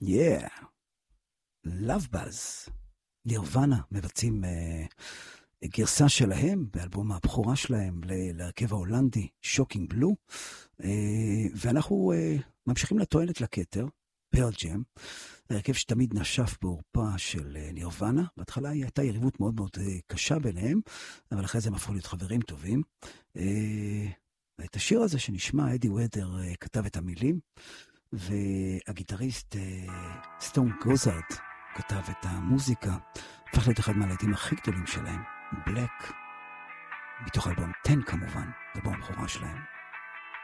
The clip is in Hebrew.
Yeah, Love Buzz. נירוונה מבצעים גרסה שלהם באלבום הבכורה שלהם להרכב ההולנדי שוקינג בלו, ואנחנו ממשיכים לטוענת לכתר, פרל ג'ם, הרכב שתמיד נשף בעורפה של נירוונה. בהתחלה הייתה יריבות מאוד מאוד קשה ביניהם, אבל אחרי זה הם הפכו להיות חברים טובים. את השיר הזה שנשמע, אדי ודר כתב את המילים, והגיטריסט סטון גוזארד כתב את המוזיקה. הפך להיות אחד מהלהיטים הכי גדולים שלהם, בלק, מתוך אלבום 10 כמובן, אלבום הבכורה שלהם.